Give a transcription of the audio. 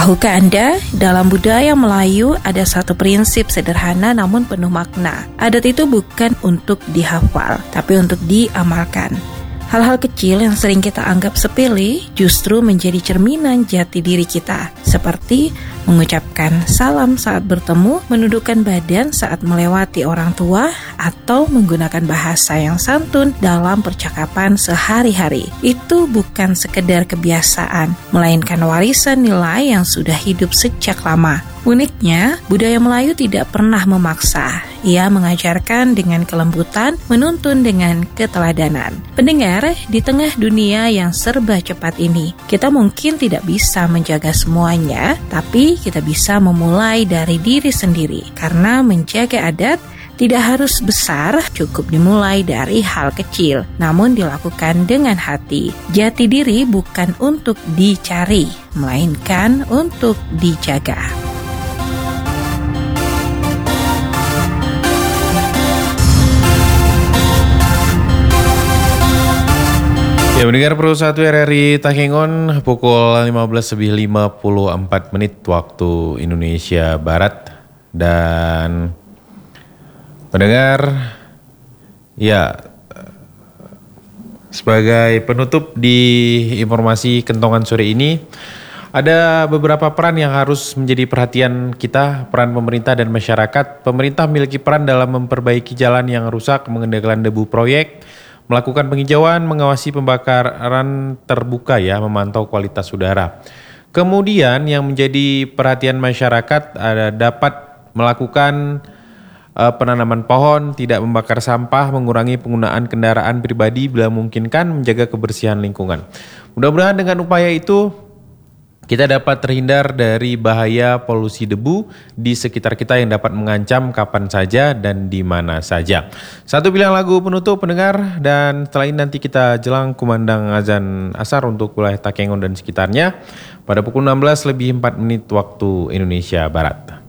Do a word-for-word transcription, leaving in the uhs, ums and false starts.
Tahukah Anda, dalam budaya Melayu ada satu prinsip sederhana namun penuh makna. Adat itu bukan untuk dihafal, tapi untuk diamalkan. Hal-hal kecil yang sering kita anggap sepele justru menjadi cerminan jati diri kita, seperti mengucapkan salam saat bertemu, menundukkan badan saat melewati orang tua, atau menggunakan bahasa yang santun dalam percakapan sehari-hari. Itu bukan sekedar kebiasaan, melainkan warisan nilai yang sudah hidup sejak lama. Uniknya, budaya Melayu tidak pernah memaksa. Ia mengajarkan dengan kelembutan, menuntun dengan keteladanan. Pendengar, di tengah dunia yang serba cepat ini, kita mungkin tidak bisa menjaga semuanya, tapi kita bisa memulai dari diri sendiri. Karena menjaga adat tidak harus besar, cukup dimulai dari hal kecil, namun dilakukan dengan hati. Jati diri bukan untuk dicari, melainkan untuk dijaga. Ya, mendengar Pro satu R R I Takengon pukul lima belas lebih lima puluh empat menit waktu Indonesia Barat. Dan mendengar, ya, sebagai penutup di informasi Kentongan sore ini, ada beberapa peran yang harus menjadi perhatian kita, peran pemerintah dan masyarakat. Pemerintah memiliki peran dalam memperbaiki jalan yang rusak, mengendalikan debu proyek, melakukan penghijauan, mengawasi pembakaran terbuka ya, memantau kualitas udara. Kemudian yang menjadi perhatian masyarakat ada dapat melakukan uh, penanaman pohon, tidak membakar sampah, mengurangi penggunaan kendaraan pribadi bila memungkinkan, menjaga kebersihan lingkungan. Mudah-mudahan dengan upaya itu kita dapat terhindar dari bahaya polusi debu di sekitar kita yang dapat mengancam kapan saja dan di mana saja. Satu pilihan lagu penutup pendengar, dan setelah ini nanti kita jelang kumandang azan asar untuk wilayah Takengon dan sekitarnya pada pukul enam belas lebih empat menit waktu Indonesia Barat.